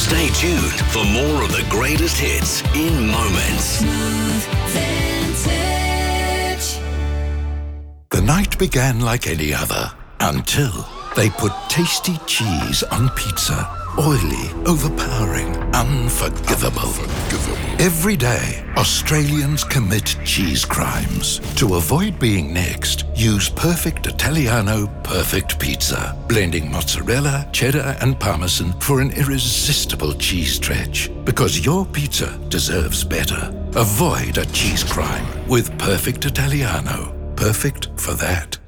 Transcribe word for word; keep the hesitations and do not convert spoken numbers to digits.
Stay tuned for more of the greatest hits in moments. The night began like any other until they put tasty cheese on pizza. Oily, overpowering, unforgivable. unforgivable. Every day, Australians commit cheese crimes. To avoid being next, use Perfect Italiano Perfect Pizza, blending mozzarella, cheddar and parmesan for an irresistible cheese stretch. Because your pizza deserves better. Avoid a cheese crime with Perfect Italiano. Perfect for that.